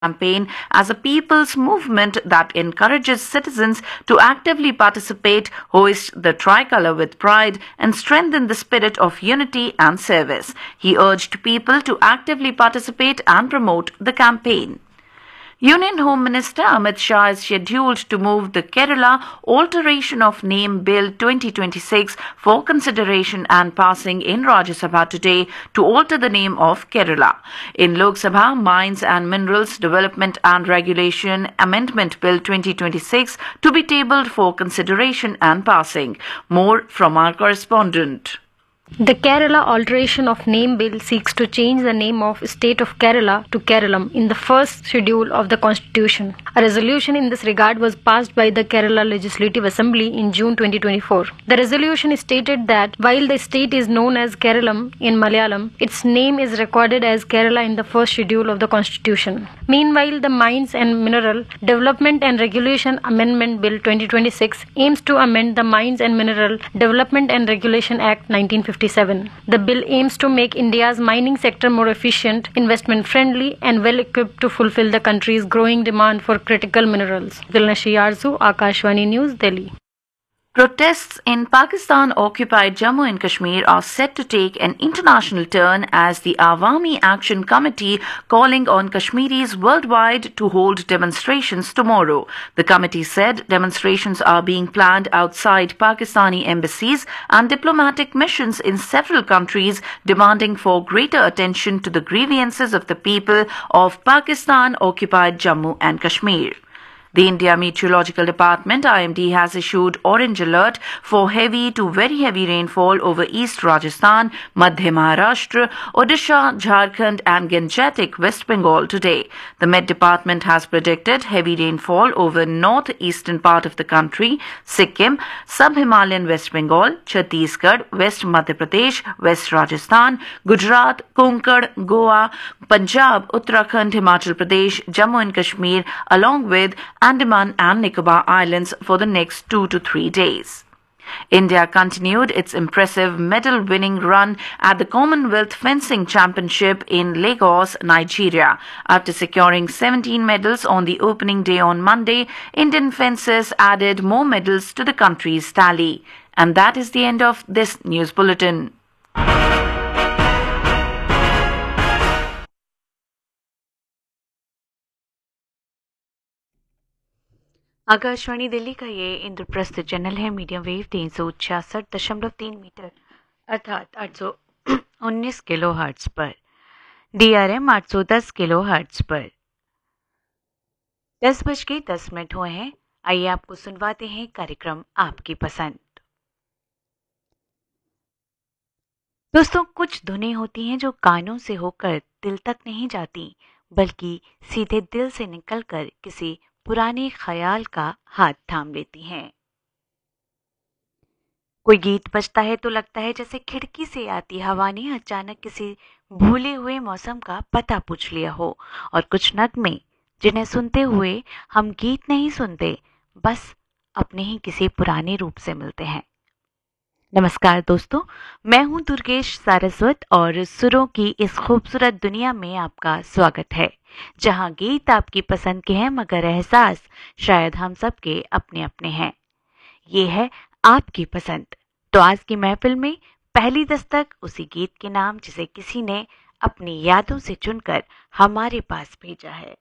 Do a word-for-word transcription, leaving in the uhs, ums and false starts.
campaign as a people's movement that encourages citizens to actively participate, hoist the tricolour with pride, and strengthen the spirit of unity and service. He urged people to actively participate and promote the campaign. Union Home Minister Amit Shah is scheduled to move the Kerala Alteration of Name Bill twenty twenty-six for consideration and passing in Rajya Sabha today to alter the name of Kerala. In Lok Sabha, Mines and Minerals Development and Regulation Amendment Bill twenty twenty-six to be tabled for consideration and passing. More from our correspondent. The Kerala Alteration of Name Bill seeks to change the name of State of Kerala to Keralam in the first schedule of the Constitution. A resolution in this regard was passed by the Kerala Legislative Assembly in June twenty twenty-four. The resolution stated that while the state is known as Keralam in Malayalam, its name is recorded as Kerala in the first schedule of the Constitution. Meanwhile, the Mines and Mineral Development and Regulation Amendment Bill twenty twenty-six aims to amend the Mines and Mineral Development and Regulation Act nineteen fifty-seven. The bill aims to make India's mining sector more efficient, investment friendly, and well equipped to fulfill the country's growing demand for critical minerals. Dilnashi Arzu, Akashvani News, Delhi. Protests in Pakistan-occupied Jammu and Kashmir are set to take an international turn as the Awami Action Committee calling on Kashmiris worldwide to hold demonstrations tomorrow. The committee said demonstrations are being planned outside Pakistani embassies and diplomatic missions in several countries, demanding for greater attention to the grievances of the people of Pakistan-occupied Jammu and Kashmir. The India Meteorological Department I M D has issued orange alert for heavy to very heavy rainfall over East Rajasthan, Madhya Maharashtra, Odisha, Jharkhand and Gangetic West Bengal today. The Met Department has predicted heavy rainfall over north-eastern part of the country, Sikkim, Sub-Himalayan West Bengal, Chhattisgarh, West Madhya Pradesh, West Rajasthan, Gujarat, Konkan, Goa, Punjab, Uttarakhand, Himachal Pradesh, Jammu and Kashmir, along with Andaman and Nicobar Islands for the next two to three days. India continued its impressive medal-winning run at the Commonwealth Fencing Championship in Lagos, Nigeria. After securing seventeen medals on the opening day on Monday, Indian fencers added more medals to the country's tally. And that is the end of this news bulletin. Akashvani Delhi का ये Indraprastha channel है medium wave तीन सौ छियासठ दशमलव तीन metre अर्थात आठ सौ उन्नीस किलो हर्ट्ज पर, डीआरएम आठ सौ दस किलो हर्ट्ज पर। दस बज के दस मिनट हुए हैं। आइए आपको सुनवाते हैं कार्यक्रम आपकी पसंद। दोस्तों, कुछ धुनें होती हैं जो कानों से होकर दिल तक नहीं जाती, बल्कि सीधे दिल से निकलकर किसी पुराने ख्याल का हाथ थाम लेती हैं। कोई गीत बजता है तो लगता है जैसे खिड़की से आती हवा ने अचानक किसी भूले हुए मौसम का पता पूछ लिया हो, और कुछ नगमे जिन्हें सुनते हुए हम गीत नहीं सुनते, बस अपने ही किसी पुराने रूप से मिलते हैं। नमस्कार दोस्तों, मैं हूं दुर्गेश सारस्वत और सुरों की इस खूबसूरत दुनिया में आपका स्वागत है, जहां गीत आपकी पसंद के हैं मगर एहसास शायद हम सब के अपने अपने हैं। ये है आपकी पसंद। तो आज की महफिल में पहली दस्तक उसी गीत के नाम जिसे किसी ने अपनी यादों से चुनकर हमारे पास भेजा है।